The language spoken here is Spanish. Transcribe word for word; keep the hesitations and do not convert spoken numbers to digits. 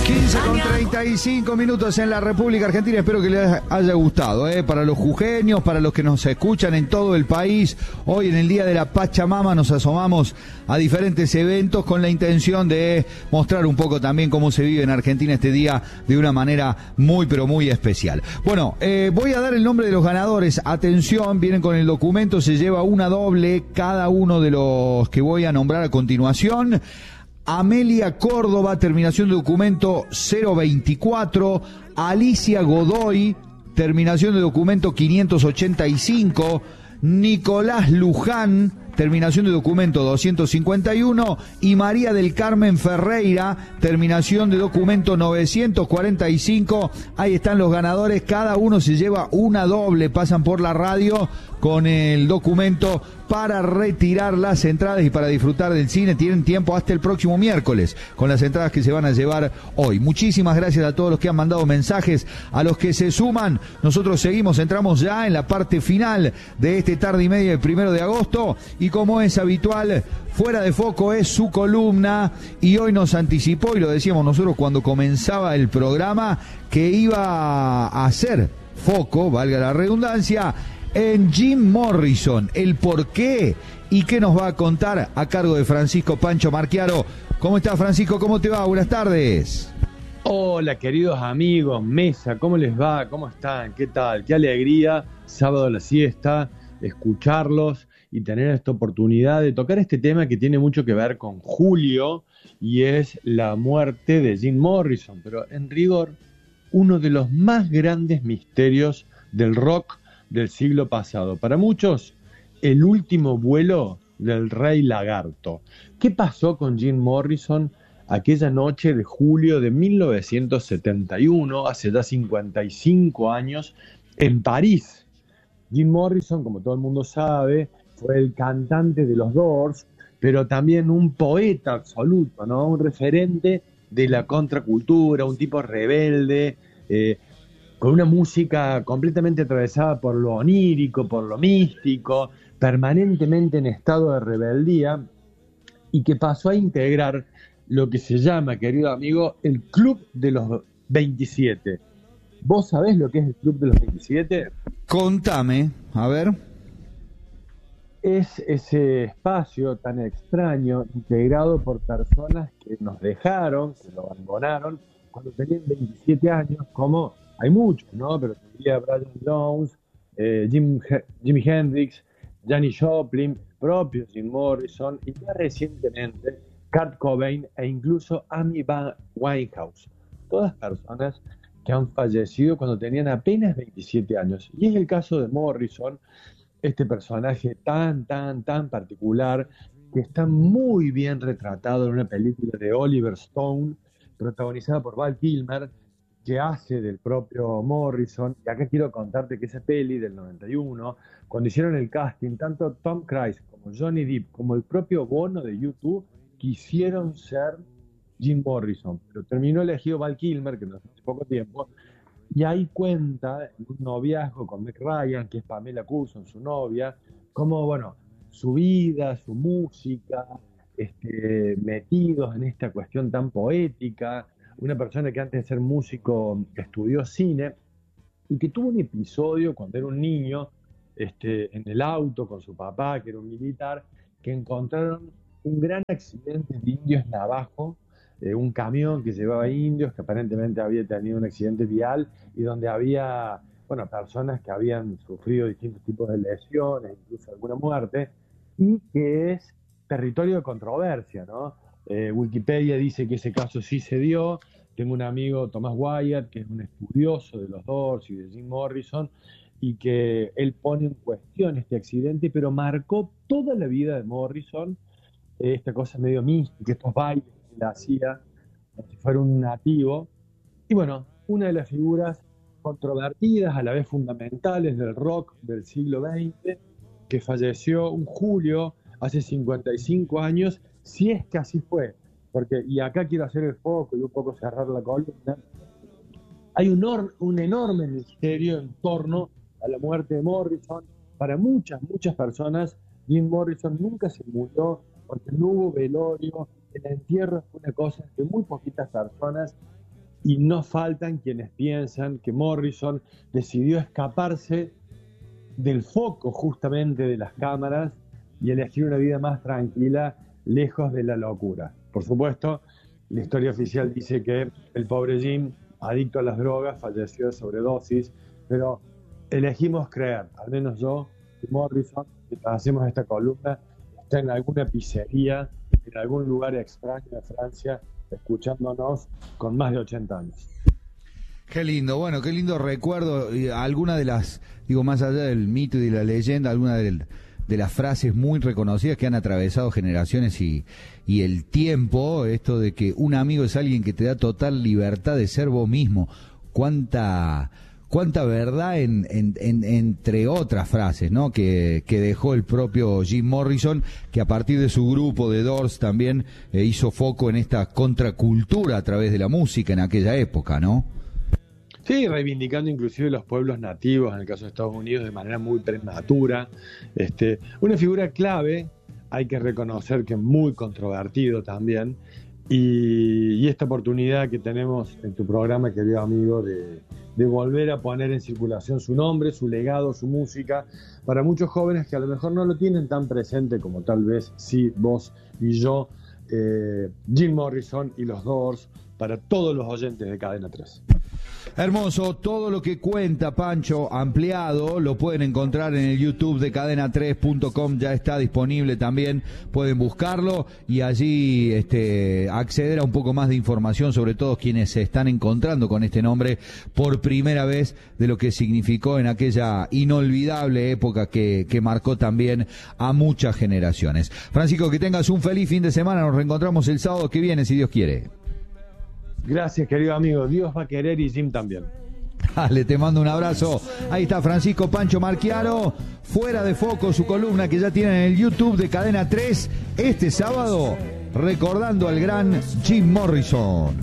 quince con treinta y cinco minutos en la República Argentina. Espero que les haya gustado, ¿eh? Para los jujeños, para los que nos escuchan en todo el país. Hoy en el Día de la Pachamama nos asomamos a diferentes eventos con la intención de mostrar un poco también cómo se vive en Argentina este día de una manera muy pero muy especial. Bueno, eh, voy a dar el nombre de los ganadores. Atención, vienen con el documento, se lleva una doble cada uno de los que voy a nombrar a continuación. Amelia Córdoba, terminación de documento cero veinticuatro. Alicia Godoy, terminación de documento quinientos ochenta y cinco. Nicolás Luján, terminación de documento doscientos cincuenta y uno. Y María del Carmen Ferreira, terminación de documento novecientos cuarenta y cinco. Ahí están los ganadores, cada uno se lleva una doble, pasan por la radio con el documento para retirar las entradas y para disfrutar del cine. Tienen tiempo hasta el próximo miércoles con las entradas que se van a llevar hoy. Muchísimas gracias a todos los que han mandado mensajes, a los que se suman. Nosotros seguimos, entramos ya en la parte final de este tarde y media del primero de agosto y como es habitual, Fuera de Foco es su columna y hoy nos anticipó, y lo decíamos nosotros cuando comenzaba el programa, que iba a hacer foco, valga la redundancia, en Jim Morrison. El por qué y qué nos va a contar a cargo de Francisco Pancho Marchiaro. ¿Cómo está, Francisco? ¿Cómo te va? Buenas tardes. Hola, queridos amigos, mesa, ¿cómo les va? ¿Cómo están? ¿Qué tal? Qué alegría, sábado a la siesta, escucharlos y tener esta oportunidad de tocar este tema que tiene mucho que ver con julio y es la muerte de Jim Morrison, pero en rigor, uno de los más grandes misterios del rock del siglo pasado. Para muchos, el último vuelo del Rey Lagarto. ¿Qué pasó con Jim Morrison aquella noche de julio de mil novecientos setenta y uno, hace ya cincuenta y cinco años, en París? Jim Morrison, como todo el mundo sabe, fue el cantante de los Doors, pero también un poeta absoluto, ¿no? Un referente de la contracultura, un tipo rebelde, eh, con una música completamente atravesada por lo onírico, por lo místico, permanentemente en estado de rebeldía, y que pasó a integrar lo que se llama, querido amigo, el Club de los veintisiete. ¿Vos sabés lo que es el Club de los veintisiete? Contame, a ver. Es ese espacio tan extraño, integrado por personas que nos dejaron, que lo abandonaron, cuando tenían veintisiete años, como hay muchos, ¿no? Pero tendría Brian Jones, eh, Jim, Jimi Hendrix, Janis Joplin, propio Jim Morrison, y más recientemente Kurt Cobain e incluso Amy Winehouse. Todas personas que han fallecido cuando tenían apenas veintisiete años. Y es el caso de Morrison, este personaje tan, tan, tan particular, que está muy bien retratado en una película de Oliver Stone, protagonizada por Val Kilmer, que hace del propio Morrison. Y acá quiero contarte que esa peli del noventa y uno, cuando hicieron el casting, tanto Tom Cruise como Johnny Depp, como el propio Bono de YouTube, quisieron ser Jim Morrison, pero terminó elegido Val Kilmer, que no hace poco tiempo, y ahí cuenta en un noviazgo con Meg Ryan, que es Pamela Coulson, su novia, cómo, bueno, su vida, su música, este, metidos en esta cuestión tan poética, una persona que antes de ser músico estudió cine, y que tuvo un episodio cuando era un niño, este, en el auto con su papá, que era un militar, que encontraron un gran accidente de indios navajo, eh, un camión que llevaba indios, que aparentemente había tenido un accidente vial, y donde había, bueno, personas que habían sufrido distintos tipos de lesiones, incluso alguna muerte, y que es territorio de controversia, ¿no? Eh, Wikipedia dice que ese caso sí se dio. Tengo un amigo, Thomas Wyatt, que es un estudioso de los Doors y de Jim Morrison, y que él pone en cuestión este accidente, pero marcó toda la vida de Morrison, eh, esta cosa medio mística, estos bailes que él hacía, como si fuera un nativo. Y bueno, una de las figuras controvertidas, a la vez fundamentales del rock del siglo veinte, que falleció un julio, hace cincuenta y cinco años, si es que así fue. Porque, y acá quiero hacer el foco y un poco cerrar la columna, hay un, or, un enorme misterio en torno a la muerte de Morrison. Para muchas, muchas personas, Jim Morrison nunca se murió porque no hubo velorio. El entierro fue una cosa que muy poquitas personas y no faltan quienes piensan que Morrison decidió escaparse del foco justamente de las cámaras y elegir una vida más tranquila, lejos de la locura. Por supuesto, la historia oficial dice que el pobre Jim, adicto a las drogas, falleció de sobredosis, pero elegimos creer, al menos yo, que Morrison, mientras hacemos esta columna, está en alguna pizzería, en algún lugar extraño de Francia, escuchándonos con más de ochenta años. Qué lindo, bueno, qué lindo recuerdo. Alguna de las, digo, más allá del mito y de la leyenda, alguna de, de las frases muy reconocidas que han atravesado generaciones y, y el tiempo, esto de que un amigo es alguien que te da total libertad de ser vos mismo. Cuánta... cuánta verdad en, en, en, entre otras frases, ¿no? Que, que dejó el propio Jim Morrison, que a partir de su grupo de Doors también eh, hizo foco en esta contracultura a través de la música en aquella época, ¿no? Sí, reivindicando inclusive los pueblos nativos, en el caso de Estados Unidos, de manera muy prematura. Este, una figura clave, hay que reconocer que muy controvertido también, y, y esta oportunidad que tenemos en tu programa, querido amigo, de, de volver a poner en circulación su nombre, su legado, su música, para muchos jóvenes que a lo mejor no lo tienen tan presente como tal vez sí vos y yo, eh, Jim Morrison y los Doors, para todos los oyentes de Cadena tres. Hermoso, todo lo que cuenta Pancho ampliado lo pueden encontrar en el YouTube de cadena tres punto com, ya está disponible también, pueden buscarlo y allí este, acceder a un poco más de información sobre todos quienes se están encontrando con este nombre por primera vez, de lo que significó en aquella inolvidable época que, que marcó también a muchas generaciones. Francisco, que tengas un feliz fin de semana, nos reencontramos el sábado que viene, si Dios quiere. Gracias, querido amigo. Dios va a querer y Jim también. Dale, te mando un abrazo. Ahí está Francisco Pancho Marchiaro, fuera de foco, su columna que ya tienen en el YouTube de Cadena tres este sábado, recordando al gran Jim Morrison.